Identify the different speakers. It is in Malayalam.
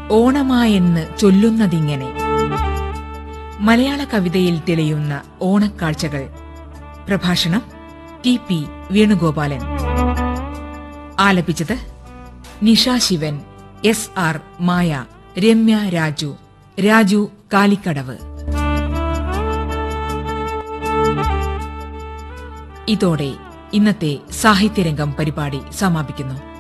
Speaker 1: ഓണമായെന്ന് ചൊല്ലുന്നതിങ്ങനെ. മലയാള കവിതയിൽ തെളിയുന്ന ഓണക്കാഴ്ചകൾ. പ്രഭാഷണം TP വേണുഗോപാലൻ. ആലപിച്ചത് നിഷ ശിവൻ, SR മായ, രമ്യ രാജു, രാജു കാലിക്കടവ്. ഇതോടെ ഇന്നത്തെ സാഹിത്യരംഗം പരിപാടി സമാപിക്കുന്നു.